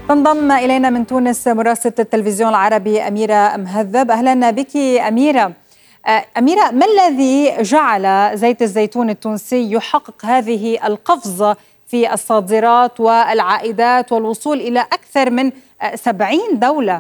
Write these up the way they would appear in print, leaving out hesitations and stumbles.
تنضم إلينا من تونس مراسلة التلفزيون العربي أميرة مهذب. أهلا بك أميرة. أميرة، ما الذي جعل زيت الزيتون التونسي يحقق هذه القفزة في الصادرات والعائدات والوصول إلى أكثر من 70 دولة؟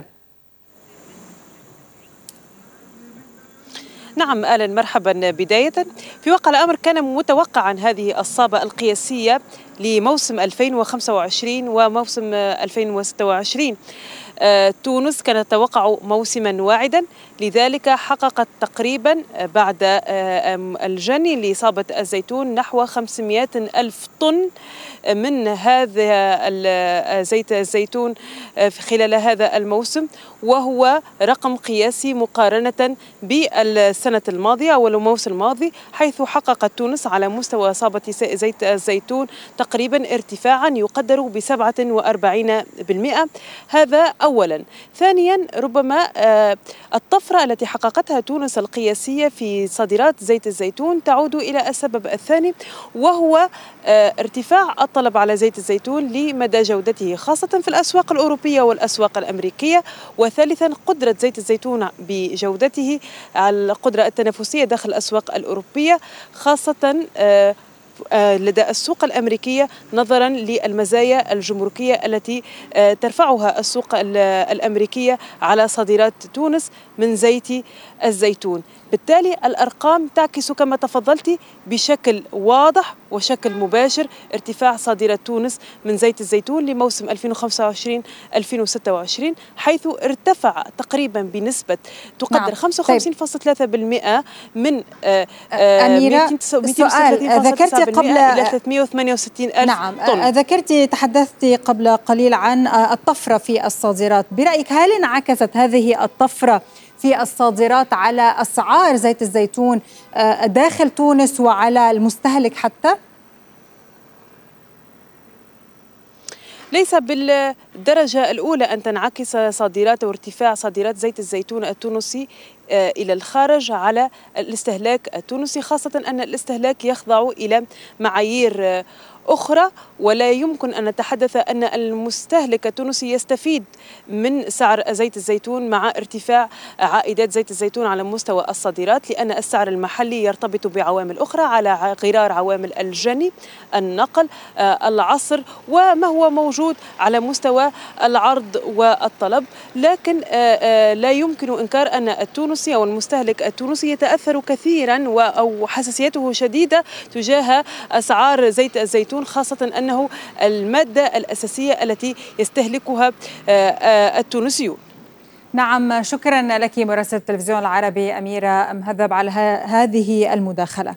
نعم، أهلا مرحبا. بداية في واقع الأمر كان متوقعا هذه الصابة القياسية لموسم 2025 وموسم 2026. تونس كانت تتوقع موسما واعدا، لذلك حققت تقريبا بعد الجني لصابة الزيتون نحو 500 ألف طن من هذا زيت الزيتون خلال هذا الموسم، وهو رقم قياسي مقارنة بالسنة الماضية أو الموسم الماضي، حيث حققت تونس على مستوى صابة زيت الزيتون تقريبا ارتفاعا يقدر ب47%. هذا أولا. ثانيا، ربما الطفرة التي حققتها تونس القياسية في صادرات زيت الزيتون تعود إلى السبب الثاني، وهو ارتفاع الطلب على زيت الزيتون لمدى جودته، خاصة في الأسواق الأوروبية والأسواق الأمريكية. وثالثا، قدرة زيت الزيتون بجودته على القدرة التنافسية داخل الأسواق الأوروبية، خاصة لدى السوق الأمريكية، نظرا للمزايا الجمركية التي ترفعها السوق الأمريكية على صادرات تونس من زيت الزيتون. بالتالي الأرقام تعكس كما تفضلت بشكل واضح وشكل مباشر ارتفاع صادرات تونس من زيت الزيتون لموسم 2025-2026، حيث ارتفع تقريبا بنسبة تقدر 55.3% من أميرة، ذكرت قبل إلى 368 ألف طن. تحدثت قبل قليل عن الطفرة في الصادرات. برأيك هل انعكست هذه الطفرة في الصادرات على أسعار زيت الزيتون داخل تونس وعلى المستهلك حتى؟ ليس بالدرجة الأولى أن تنعكس صادرات وارتفاع صادرات زيت الزيتون التونسي إلى الخارج على الاستهلاك التونسي، خاصة أن الاستهلاك يخضع إلى معايير أخرى، ولا يمكن أن نتحدث أن المستهلك التونسي يستفيد من سعر زيت الزيتون مع ارتفاع عائدات زيت الزيتون على مستوى الصادرات، لأن السعر المحلي يرتبط بعوامل أخرى على غرار عوامل الجني، النقل، العصر، وما هو موجود على مستوى العرض والطلب. لكن لا يمكن إنكار أن التونسي أو المستهلك التونسي يتأثر كثيرا أو حساسيته شديدة تجاه أسعار زيت الزيتون، خاصة أنه المادة الأساسية التي يستهلكها التونسيون. نعم، شكرا لك مراسلة التلفزيون العربي أميرة مهذب على هذه المداخلة.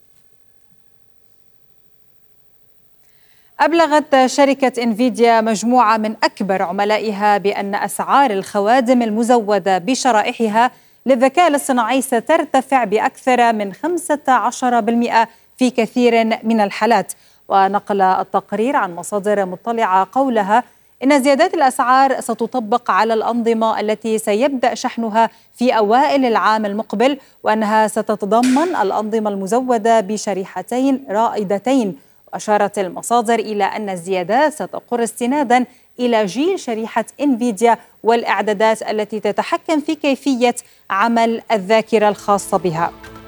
أبلغت شركة إنفيديا مجموعة من أكبر عملائها بأن أسعار الخوادم المزودة بشرائحها للذكاء الاصطناعي سترتفع بأكثر من 15% في كثير من الحالات. ونقل التقرير عن مصادر مطلعة قولها إن زيادات الأسعار ستطبق على الأنظمة التي سيبدأ شحنها في أوائل العام المقبل، وأنها ستتضمن الأنظمة المزودة بشريحتين رائدتين. وأشارت المصادر إلى أن الزيادات ستقر استنادا إلى جيل شريحة إنفيديا والإعدادات التي تتحكم في كيفية عمل الذاكرة الخاصة بها.